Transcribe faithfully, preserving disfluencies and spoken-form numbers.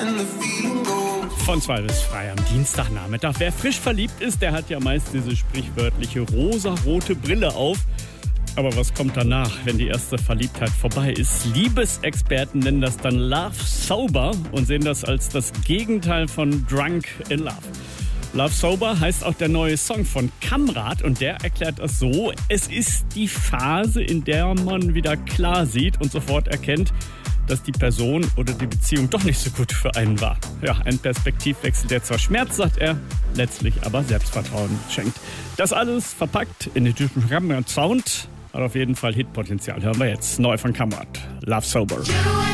Von zwei bis frei am Dienstagnachmittag. Wer frisch verliebt ist, der hat ja meist diese sprichwörtliche rosarote Brille auf. Aber was kommt danach, wenn die erste Verliebtheit vorbei ist? Liebesexperten nennen das dann Love Sober und sehen das als das Gegenteil von Drunk in Love. Love Sober heißt auch der neue Song von Kamrat und der erklärt das so: Es ist die Phase, in der man wieder klar sieht und sofort erkennt, dass die Person oder die Beziehung doch nicht so gut für einen war. Ja, ein Perspektivwechsel, der zwar Schmerz, sagt er, letztlich aber Selbstvertrauen schenkt. Das alles verpackt in den typischen Kamrat-Sound, hat auf jeden Fall Hitpotenzial. Hören wir jetzt neu von Kamrat. Love Sober.